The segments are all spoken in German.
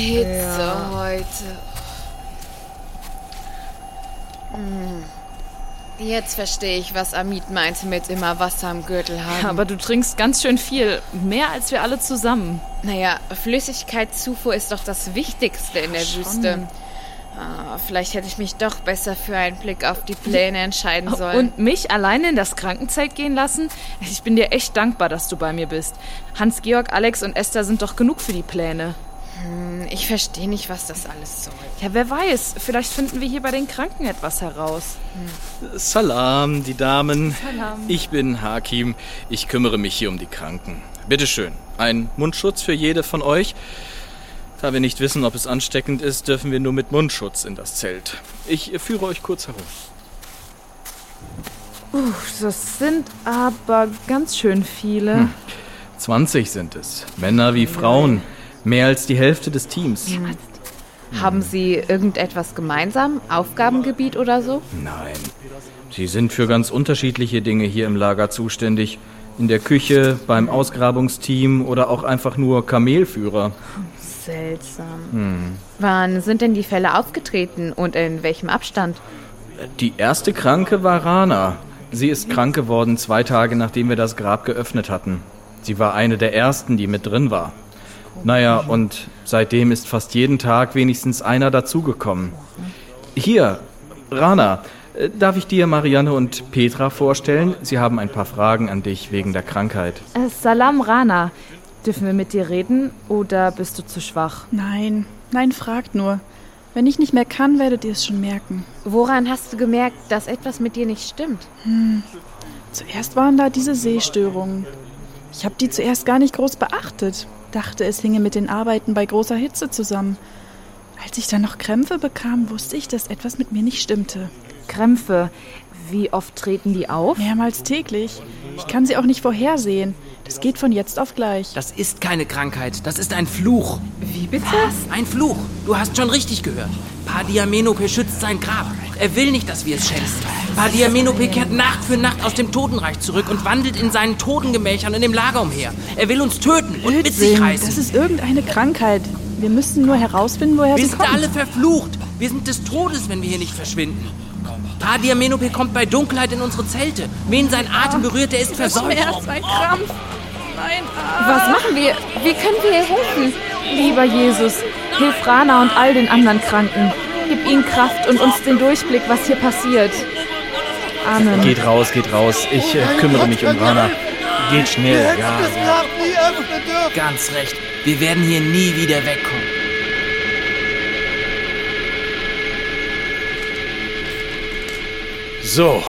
Hitze heute. Jetzt verstehe ich, was Amit meinte mit immer Wasser am Gürtel haben. Aber du trinkst ganz schön viel. Mehr als wir alle zusammen. Naja, Flüssigkeitszufuhr ist doch das Wichtigste in der Wüste. Vielleicht hätte ich mich doch besser für einen Blick auf die Pläne entscheiden sollen. Und mich alleine in das Krankenzelt gehen lassen? Ich bin dir echt dankbar, dass du bei mir bist. Hans-Georg, Alex und Esther sind doch genug für die Pläne. Ich verstehe nicht, was das alles soll. Ja, wer weiß. Vielleicht finden wir hier bei den Kranken etwas heraus. Salam, die Damen. Salam. Ich bin Hakim. Ich kümmere mich hier um die Kranken. Bitteschön, ein Mundschutz für jede von euch. Da wir nicht wissen, ob es ansteckend ist, dürfen wir nur mit Mundschutz in das Zelt. Ich führe euch kurz herum. Das sind aber ganz schön viele. 20 sind es. Männer wie Frauen. Mehr als die Hälfte des Teams. Haben Sie irgendetwas gemeinsam? Aufgabengebiet oder so? Nein. Sie sind für ganz unterschiedliche Dinge hier im Lager zuständig. In der Küche, beim Ausgrabungsteam oder auch einfach nur Kamelführer. Seltsam. Wann sind denn die Fälle aufgetreten und in welchem Abstand? Die erste Kranke war Rana. Sie ist krank geworden 2 Tage, nachdem wir das Grab geöffnet hatten. Sie war eine der ersten, die mit drin war. Naja, und seitdem ist fast jeden Tag wenigstens einer dazugekommen. Hier, Rana, darf ich dir Marianne und Petra vorstellen? Sie haben ein paar Fragen an dich wegen der Krankheit. Salam, Rana. Dürfen wir mit dir reden oder bist du zu schwach? Nein, fragt nur. Wenn ich nicht mehr kann, werdet ihr es schon merken. Woran hast du gemerkt, dass etwas mit dir nicht stimmt? Zuerst waren da diese Sehstörungen. Ich habe die zuerst gar nicht groß beachtet. Dachte, es hinge mit den Arbeiten bei großer Hitze zusammen. Als ich dann noch Krämpfe bekam, wusste ich, dass etwas mit mir nicht stimmte. Krämpfe. Wie oft treten die auf? Mehrmals täglich. Ich kann sie auch nicht vorhersehen. Das geht von jetzt auf gleich. Das ist keine Krankheit, das ist ein Fluch. Wie bitte? Ein Fluch. Du hast schon richtig gehört. Padiamenope schützt sein Grab. Er will nicht, dass wir es schätzen. Padiamenope kehrt Nacht für Nacht aus dem Totenreich zurück und wandelt in seinen Totengemächern und im Lager umher. Er will uns töten und mit sich reißen. Das ist irgendeine Krankheit. Wir müssen nur herausfinden, woher sie Wir sind kommt. alle verflucht. Wir sind des Todes, wenn wir hier nicht verschwinden. Padiamenope kommt bei Dunkelheit in unsere Zelte. Wen sein Atem berührt, der ist verseucht. Schmerz, ein Krampf. Nein, Was machen wir? Wie können wir ihr helfen? Lieber Jesus, hilf Rana und all den anderen Kranken. Gib ihnen Kraft und uns den Durchblick, was hier passiert. Amen. Geht raus. Ich kümmere mich um Rana. Geht schnell. Ja. Ganz recht. Wir werden hier nie wieder wegkommen. So.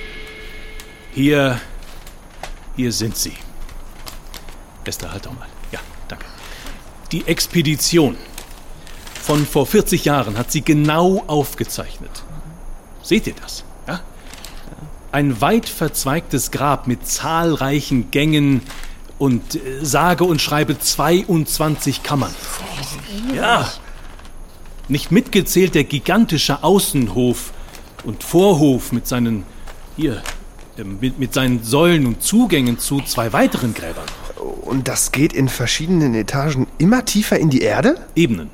Hier sind sie. Esther, halt doch mal. Ja, danke. Die Expedition von vor 40 Jahren hat sie genau aufgezeichnet. Seht ihr das? Ja? Ein weit verzweigtes Grab mit zahlreichen Gängen und sage und schreibe 22 Kammern. Ja. Nicht mitgezählt der gigantische Außenhof und Vorhof mit seinen mit seinen Säulen und Zugängen zu 2 weiteren Gräbern. Und das geht in verschiedenen Etagen immer tiefer in die Erde? Ebenen.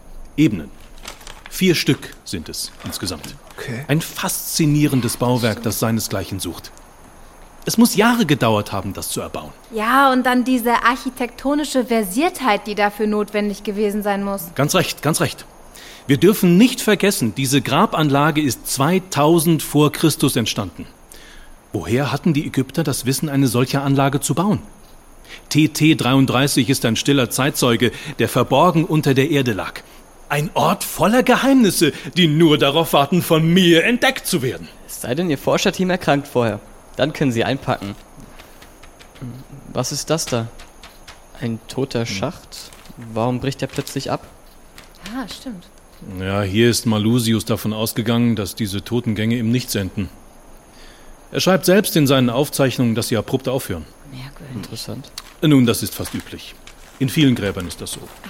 4 Stück sind es insgesamt. Okay. Ein faszinierendes Bauwerk, das seinesgleichen sucht. Es muss Jahre gedauert haben, das zu erbauen. Ja, und dann diese architektonische Versiertheit, die dafür notwendig gewesen sein muss. Ganz recht. Wir dürfen nicht vergessen, diese Grabanlage ist 2000 vor Christus entstanden. Woher hatten die Ägypter das Wissen, eine solche Anlage zu bauen? TT-33 ist ein stiller Zeitzeuge, der verborgen unter der Erde lag. Ein Ort voller Geheimnisse, die nur darauf warten, von mir entdeckt zu werden. Es sei denn, Ihr Forscherteam erkrankt vorher. Dann können Sie einpacken. Was ist das da? Ein toter Schacht? Warum bricht er plötzlich ab? Ah, stimmt. Ja, hier ist Malusius davon ausgegangen, dass diese Totengänge im Nichts enden. Er schreibt selbst in seinen Aufzeichnungen, dass sie abrupt aufhören. Merkwürdig. Interessant. Nun, das ist fast üblich. In vielen Gräbern ist das so.